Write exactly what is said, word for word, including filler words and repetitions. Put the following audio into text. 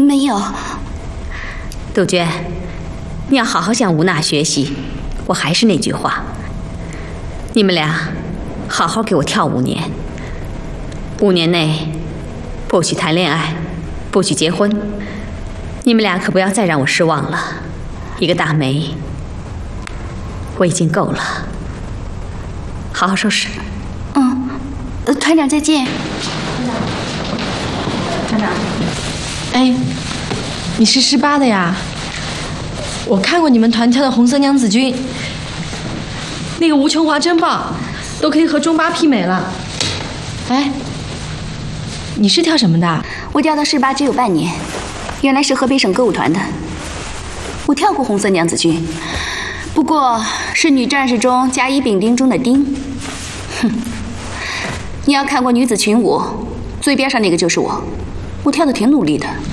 没有。 杜鹃，你要好好向吴娜学习。我还是那句话，你们俩好好给我跳五年。五年内不许谈恋爱，不许结婚。你们俩可不要再让我失望了。一个大梅，我已经够了。好好收拾。 嗯，呃，团长再见。 团长，哎，你是十八的呀？我看过你们团跳的《红色娘子军》，那个吴琼华真棒，都可以和中巴媲美了。哎，你是跳什么的？ 我跳到十八只有半年，原来是河北省歌舞团的。我跳过《红色娘子军》，不过是女战士中甲乙丙丁中的丁。哼，你要看过女子群舞，最边上那个就是我，我跳的挺努力的。